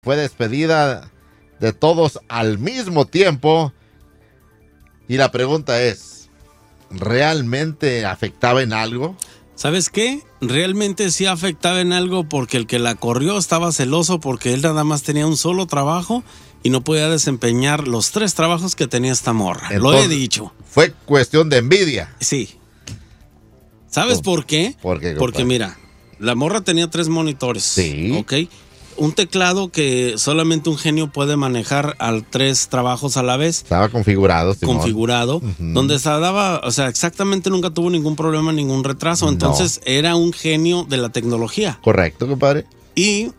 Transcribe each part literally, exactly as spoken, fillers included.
fue despedida de todos al mismo tiempo. Y la pregunta es, ¿realmente afectaba en algo? ¿Sabes qué? Realmente sí afectaba en algo porque el que la corrió estaba celoso porque él nada más tenía un solo trabajo y no podía desempeñar los tres trabajos que tenía esta morra. Entonces, lo he dicho. Fue cuestión de envidia. Sí. ¿Sabes oh, por qué? ¿Por qué, porque mira, la morra tenía tres monitores. Sí. ¿Ok? Un teclado que solamente un genio puede manejar al tres trabajos a la vez. Estaba configurado. Simón. Configurado. Uh-huh. Donde se daba, o sea, exactamente nunca tuvo ningún problema, ningún retraso. Entonces no. Era un genio de la tecnología. Correcto, compadre. Y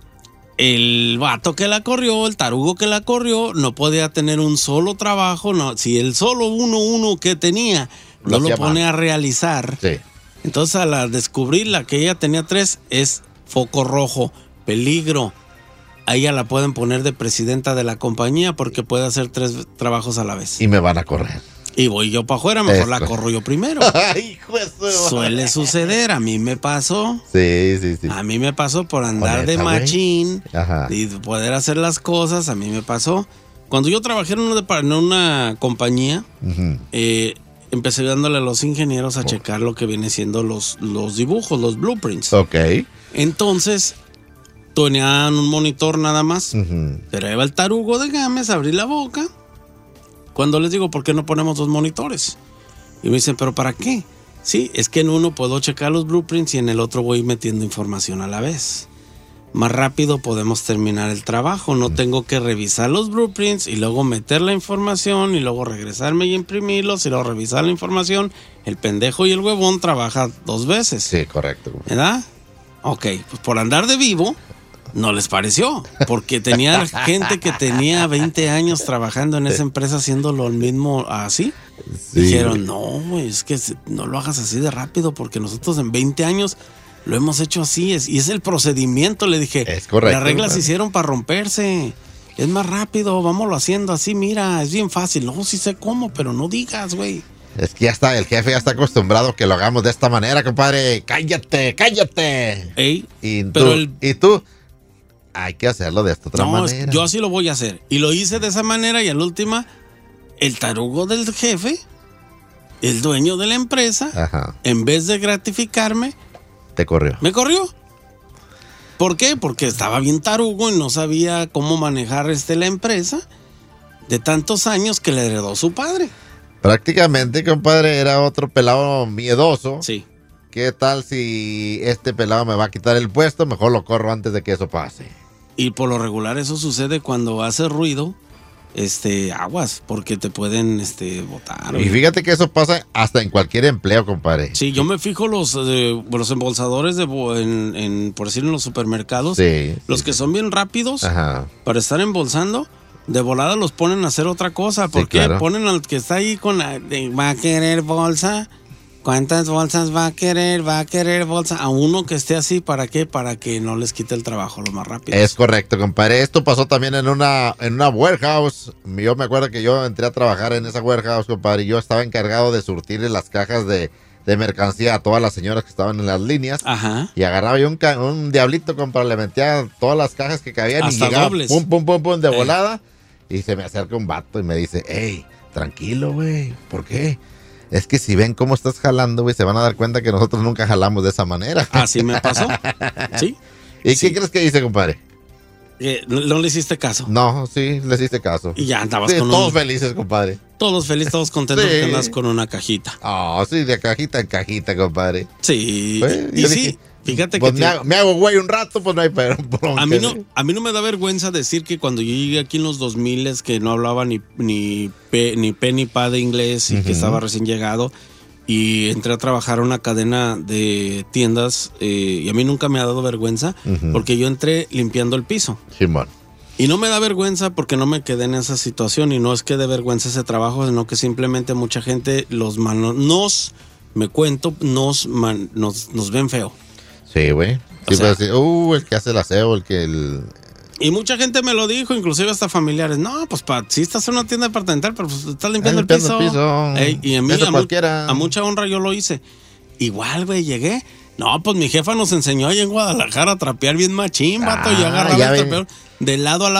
el vato que la corrió, el tarugo que la corrió, no podía tener un solo trabajo. No, si el solo uno, uno que tenía no lo, lo pone a realizar. Sí. Entonces, al descubrir la que ella tenía tres, es foco rojo, peligro. A ella la pueden poner de presidenta de la compañía porque puede hacer tres trabajos a la vez. Y me van a correr. Y voy yo para afuera, mejor Esto. la corro yo primero. Ay, hijo de su... Suele suceder, a mí me pasó. Sí, sí, sí. A mí me pasó por andar Honesta, de machín y poder hacer las cosas, a mí me pasó. Cuando yo trabajé en una, en una compañía, uh-huh. eh, empecé dándole a los ingenieros a oh. checar lo que viene siendo los, los dibujos, los blueprints. Ok. Entonces... tenían un monitor nada más. Uh-huh. Pero ahí va el tarugo de Gámez a abrir la boca. Cuando les digo, ¿por qué no ponemos dos monitores? Y me dicen, ¿pero para qué? Sí, es que en uno puedo checar los blueprints y en el otro voy metiendo información a la vez. Más rápido podemos terminar el trabajo. No uh-huh. tengo que revisar los blueprints y luego meter la información y luego regresarme y imprimirlos y luego revisar la información. El pendejo y el huevón trabaja dos veces. Sí, correcto. ¿Verdad? Ok, pues por andar de vivo... no les pareció, porque tenía gente que tenía veinte años trabajando en esa empresa haciéndolo al mismo así. Sí. Dijeron, no, güey, es que no lo hagas así de rápido porque nosotros en veinte años lo hemos hecho así es, y es el procedimiento. Le dije, es correcto, las reglas ¿verdad? Se hicieron para romperse. Es más rápido, vámonos haciendo así, mira, es bien fácil. No, sí sé cómo, pero no digas, güey. Es que ya está, el jefe ya está acostumbrado a que lo hagamos de esta manera, compadre. Cállate, cállate. Ey, y tú, pero el... y tú... hay que hacerlo de esta otra no, manera. Yo así lo voy a hacer. Y lo hice de esa manera y al última, el tarugo del jefe, el dueño de la empresa, Ajá. en vez de gratificarme, te corrió. Me corrió. ¿Por qué? Porque estaba bien tarugo y no sabía cómo manejar este la empresa de tantos años que le heredó su padre. Prácticamente, compadre, era otro pelado miedoso. Sí. ¿Qué tal si este pelado me va a quitar el puesto? Mejor lo corro antes de que eso pase. Y por lo regular eso sucede cuando hace ruido, este, aguas, porque te pueden, este, botar. Y fíjate que eso pasa hasta en cualquier empleo, compadre. Sí, yo me fijo los, eh, los embolsadores de, en, en, por decir, en los supermercados. Sí. Los sí, que sí. son bien rápidos. Ajá. Para estar embolsando. De volada los ponen a hacer otra cosa. Porque sí, claro. Ponen al que está ahí con la... De, va a querer bolsa. ¿Cuántas bolsas va a querer? Va a querer bolsa. A uno que esté así, ¿para qué? Para que no les quite el trabajo lo más rápido. Es correcto, compadre. Esto pasó también en una, en una warehouse. Yo me acuerdo que yo entré a trabajar en esa warehouse, compadre. Y yo estaba encargado de surtirle las cajas de, de mercancía a todas las señoras que estaban en las líneas. Ajá. Y agarraba yo un, un diablito, compadre. Le metía todas las cajas que cabían. Hasta y llegaba dobles. pum, pum, pum, pum, de eh. volada. Y se me acerca un vato y me dice, hey, tranquilo, güey, ¿por qué? Es que si ven cómo estás jalando, güey, se van a dar cuenta que nosotros nunca jalamos de esa manera. Así me pasó, ¿sí? ¿Y sí. qué crees que hice, compadre? Eh, ¿no, ¿No le hiciste caso? No, sí, le hiciste caso. Y ya andabas sí, con todos un... felices, compadre. Todos felices, todos contentos sí. que andas con una cajita. Oh, sí, de cajita en cajita, compadre. Sí, pues, y, y sí... Dije, fíjate pues que me, te... hago, me hago güey un rato, pues no hay pero. A mí no, a mí no me da vergüenza decir que cuando yo llegué aquí en los dos mil que no hablaba ni ni pe, ni pe ni pa de inglés y uh-huh. que estaba recién llegado y entré a trabajar a una cadena de tiendas eh, y a mí nunca me ha dado vergüenza uh-huh. porque yo entré limpiando el piso. Simón. Y no me da vergüenza porque no me quedé en esa situación y no es que dé vergüenza ese trabajo, sino que simplemente mucha gente los manos nos me cuento nos man, nos nos ven feo. Sí, güey. Sí, sea, decir, uh, el que hace el aseo, el que el... Y mucha gente me lo dijo, inclusive hasta familiares. No, pues pa, sí estás en una tienda departamental, pero pues estás limpiando, limpiando el piso. El piso. Ey, y a mí, Eso a, cualquiera. a mucha honra yo lo hice. Igual, güey, llegué No, pues mi jefa nos enseñó ahí en Guadalajara a trapear bien machín, vato, Ah, y agarrar ya el ven. trapeador de lado a lado.